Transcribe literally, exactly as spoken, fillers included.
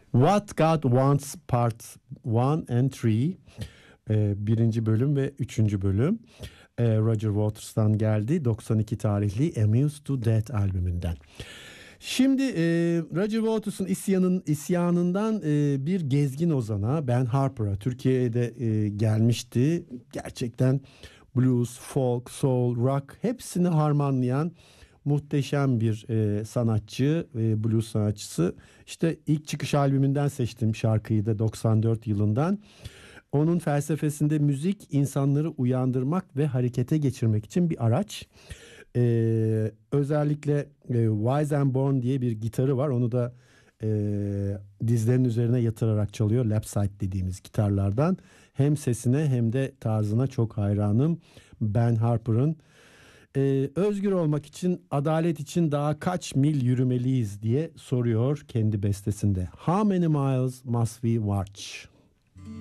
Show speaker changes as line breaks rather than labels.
What God Wants Part bir and üç, e, birinci bölüm ve üçüncü bölüm. E, Roger Waters'tan geldi, doksan iki tarihli Amused to Death albümünden. Şimdi e, Roger Waters'ın isyanın, isyanından e, bir gezgin ozana Ben Harper'a Türkiye'ye de e, gelmişti. Gerçekten blues, folk, soul, rock hepsini harmanlayan muhteşem bir e, sanatçı, e, blues sanatçısı. İşte ilk çıkış albümünden seçtim şarkıyı da doksan dört yılından. Onun felsefesinde müzik insanları uyandırmak ve harekete geçirmek için bir araç. Ee, özellikle e, Wise and Born diye bir gitarı var. Onu da e, dizlerinin üzerine yatırarak çalıyor. Lapside dediğimiz gitarlardan. Hem sesine hem de tarzına çok hayranım. Ben Harper'ın e, özgür olmak için, adalet için daha kaç mil yürümeliyiz diye soruyor kendi bestesinde. How many miles must we march?